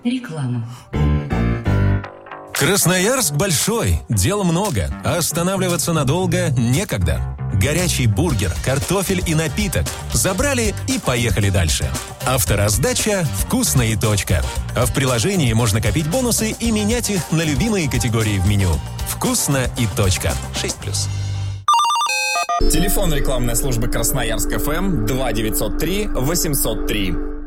Реклама. Красноярск большой, дел много, а останавливаться надолго некогда. Горячий бургер, картофель и напиток. Забрали и поехали дальше. Автораздача «Вкусно и точка». А в приложении можно копить бонусы и менять их на любимые категории в меню. «Вкусно и точка». 6+. Телефон рекламной службы Красноярск ФМ 2903 803.